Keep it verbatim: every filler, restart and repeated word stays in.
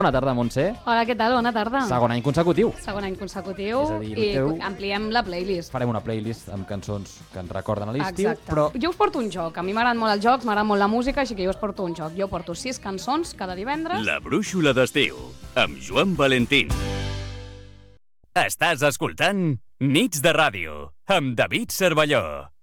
Bona tarda, Montse. Hola, què tal? Bona tarda. Segon any consecutiu. Segon any consecutiu. És a dir, i teu... ampliem la playlist. Farem una playlist amb cançons que ens recorden a l'estiu, Exacte. però... Jo us porto un joc. A mi m'agraden molt els jocs, m'agrada molt la música, així que jo us porto un joc. Jo porto sis cançons cada divendres. La brúixola d'estiu, amb Joan Valentín. Estàs escoltant Nits de Ràdio, amb David Cervelló.